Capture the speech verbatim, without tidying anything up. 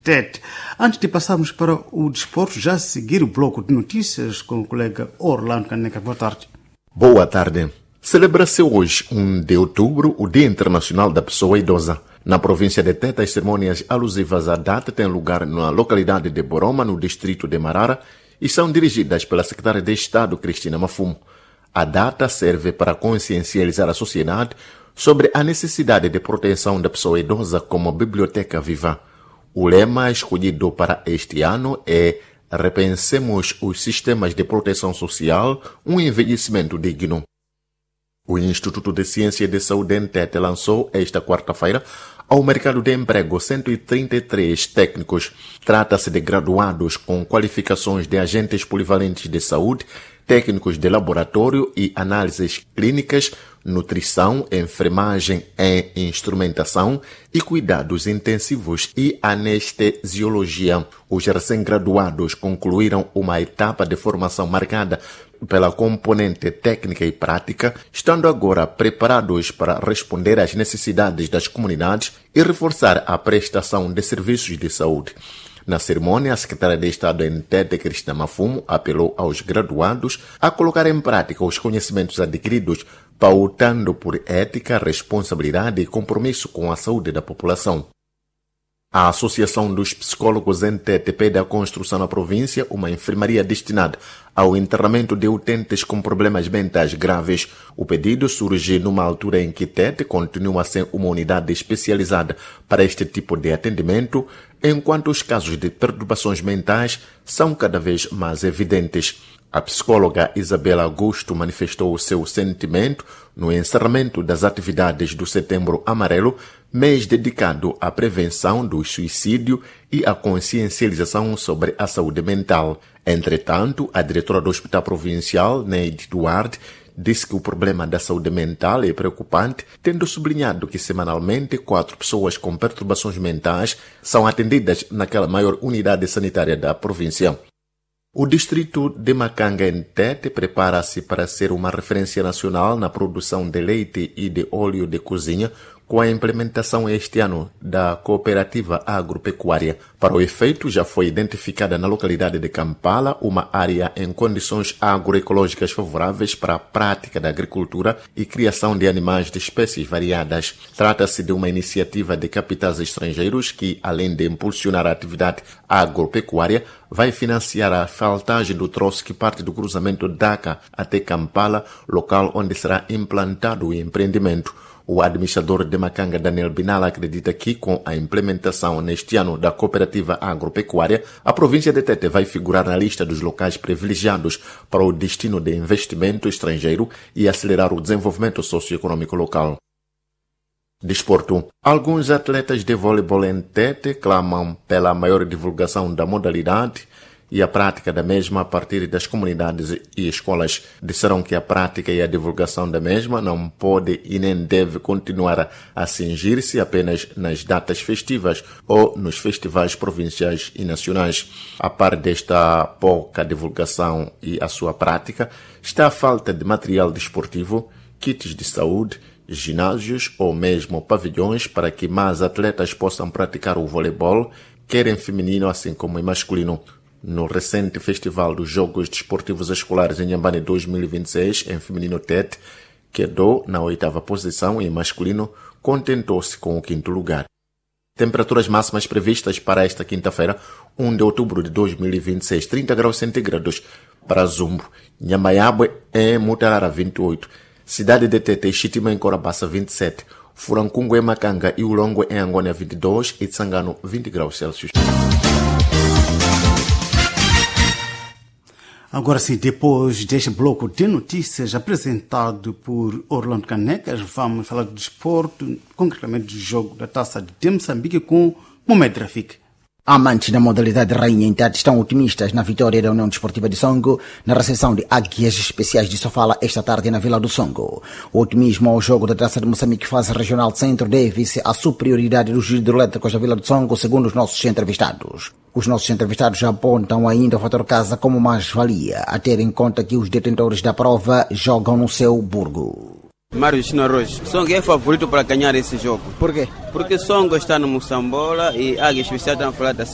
Tete. Antes de passarmos para o desporto, já seguir o bloco de notícias com o colega Orlando Caneca. Boa tarde. Boa tarde. Celebra-se hoje, um de outubro, o Dia Internacional da Pessoa Idosa. Na província de Tete, as cerimônias alusivas à data têm lugar na localidade de Boroma, no distrito de Marara, e são dirigidas pela secretária de Estado, Cristina Mafumo. A data serve para consciencializar a sociedade sobre a necessidade de proteção da pessoa idosa como biblioteca viva. O lema escolhido para este ano é Repensemos os sistemas de proteção social, um envelhecimento digno. O Instituto de Ciência e de Saúde em Tete lançou esta quarta-feira ao mercado de emprego cento e trinta e três técnicos. Trata-se de graduados com qualificações de agentes polivalentes de saúde, técnicos de laboratório e análises clínicas, nutrição, enfermagem e instrumentação e cuidados intensivos e anestesiologia. Os recém-graduados concluíram uma etapa de formação marcada pela componente técnica e prática, estando agora preparados para responder às necessidades das comunidades e reforçar a prestação de serviços de saúde. Na cerimônia, a secretária de Estado em Tete, Cristina Mafumo, apelou aos graduados a colocar em prática os conhecimentos adquiridos, pautando por ética, responsabilidade e compromisso com a saúde da população. A Associação dos Psicólogos em Tete pede à construção na província uma enfermaria destinada ao internamento de utentes com problemas mentais graves. O pedido surge numa altura em que Tete continua sem uma unidade especializada para este tipo de atendimento, enquanto os casos de perturbações mentais são cada vez mais evidentes. A psicóloga Isabela Augusto manifestou o seu sentimento no encerramento das atividades do Setembro Amarelo, mês dedicado à prevenção do suicídio e à consciencialização sobre a saúde mental. Entretanto, a diretora do Hospital Provincial, Neide Duarte, disse que o problema da saúde mental é preocupante, tendo sublinhado que semanalmente quatro pessoas com perturbações mentais são atendidas naquela maior unidade sanitária da província. O distrito de Macanga, em Tete, prepara-se para ser uma referência nacional na produção de leite e de óleo de cozinha, com a implementação este ano da cooperativa agropecuária. Para o efeito, já foi identificada na localidade de Kampala uma área em condições agroecológicas favoráveis para a prática da agricultura e criação de animais de espécies variadas. Trata-se de uma iniciativa de capitais estrangeiros que, além de impulsionar a atividade agropecuária, vai financiar a faltagem do troço que parte do cruzamento Dhaka até Kampala, local onde será implantado o empreendimento. O administrador de Macanga, Daniel Binala, acredita que, com a implementação neste ano da cooperativa agropecuária, a província de Tete vai figurar na lista dos locais privilegiados para o destino de investimento estrangeiro e acelerar o desenvolvimento socioeconômico local. Desporto. Alguns atletas de vôleibol em Tete clamam pela maior divulgação da modalidade e a prática da mesma a partir das comunidades e escolas. Disseram que a prática e a divulgação da mesma não pode e nem deve continuar a cingir-se apenas nas datas festivas ou nos festivais provinciais e nacionais. A par desta pouca divulgação e a sua prática, está a falta de material desportivo, kits de saúde, ginásios ou mesmo pavilhões para que mais atletas possam praticar o voleibol, quer em feminino assim como em masculino. No recente Festival dos Jogos Desportivos Escolares em Inhambane dois mil e vinte e seis, em feminino Tete, quedou na oitava posição e em masculino contentou-se com o quinto lugar. Temperaturas máximas previstas para esta quinta-feira, primeiro de outubro de dois mil e vinte e seis, trinta graus centígrados para Zumbo, Nhambaiabwe em Mutarara vinte e oito, Cidade de Tete e Xitima em Corabaça vinte e sete, Furancungo em Macanga e Ulongo em Angônia vinte e dois e Tsangano vinte graus Celsius. Agora sim, depois deste bloco de notícias apresentado por Orlando Canecas, vamos falar do desporto, concretamente do jogo da Taça de Moçambique com Mohamed Rafik. Amantes da modalidade rainha em Tete estão otimistas na vitória da União Desportiva de Songo na recepção de Águias Especiais de Sofala esta tarde na Vila do Songo. O otimismo ao jogo da Taça de Moçambique fase regional centro deve-se à superioridade dos hidroelétricos da Vila do Songo, segundo os nossos entrevistados. Os nossos entrevistados já apontam ainda o fator casa como mais-valia, a ter em conta que os detentores da prova jogam no seu burgo. Mário Chinarroz, Songo é favorito para ganhar esse jogo. Por quê? Porque Songo está no Moçambola e Águia Especial está a falar da